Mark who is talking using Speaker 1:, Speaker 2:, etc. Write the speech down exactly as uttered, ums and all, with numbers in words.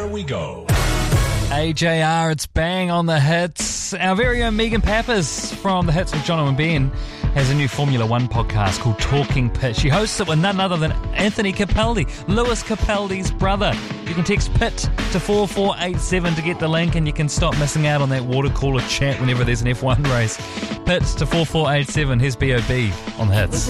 Speaker 1: we go.
Speaker 2: A J R, it's bang on the hits. Our very own Megan Pappas from the Hits with Jono and Ben has a new Formula One podcast called Talking Pit. She hosts it with none other than Anthony Capaldi, Lewis Capaldi's brother. You can text PIT to four four eight seven to get the link, and you can stop missing out on that water cooler chat whenever there's an F one race. PIT to four four eight seven. Here's B O B on the Hits.